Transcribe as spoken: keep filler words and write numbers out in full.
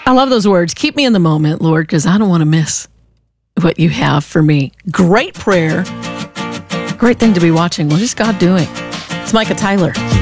I love those words. Keep me in the moment, Lord, because I don't want to miss what you have for me. Great prayer. Great thing to be watching. What is God doing? It's Micah Tyler.